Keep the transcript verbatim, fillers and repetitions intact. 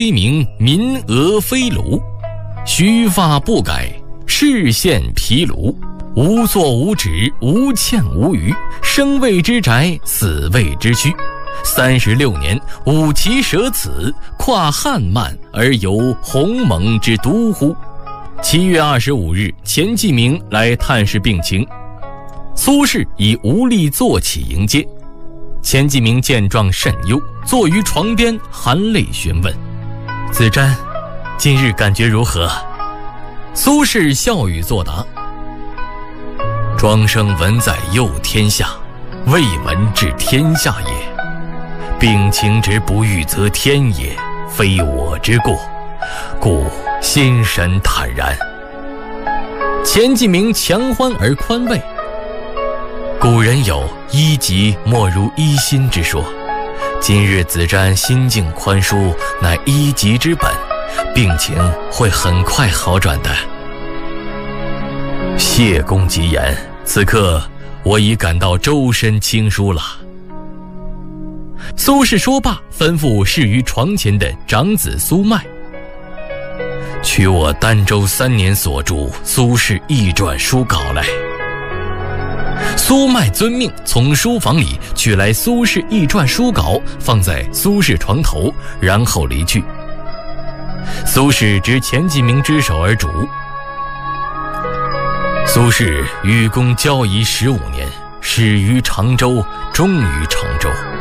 威名民额飞卢，须发不改，视线疲卢，无所无止，无欠无余，生谓之宅，死谓之躯。三十六年，五骑舍此，跨汉漫而游鸿蒙之都乎？七月二十五日，钱继明来探视病情，苏轼已无力坐起迎接。钱继明见状甚忧，坐于床边，含泪询问：“子瞻，今日感觉如何？”苏轼笑语作答：“庄生闻在佑天下，未闻治天下也。病情之不愈则天也，非我之过，故心神坦然。”钱继明强欢而宽慰。古人有医疾莫如医心之说，今日子瞻心境宽舒，乃医疾之本，病情会很快好转的。谢公吉言，此刻我已感到周身轻舒了。苏轼说罢，吩咐侍于床前的长子苏迈，取我儋州三年所著《苏轼异传》书稿来。苏迈遵命，从书房里取来苏轼异传书稿，放在苏轼床头，然后离去。苏轼执钱继明之手而主。苏轼与公交谊十五年，始于常州，终于常州。